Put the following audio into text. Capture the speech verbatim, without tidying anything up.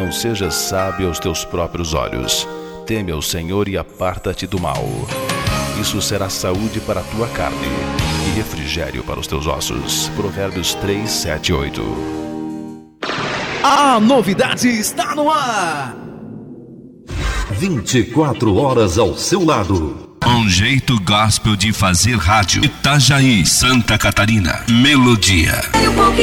não sejas sábio aos teus próprios olhos. Teme ao Senhor e aparta-te do mal. Isso será saúde para a tua carne e refrigério para os teus ossos. Provérbios três, sete e oito. A novidade está no ar. vinte e quatro horas ao seu lado. Um jeito gospel de fazer rádio. Itajaí, Santa Catarina. Melodia.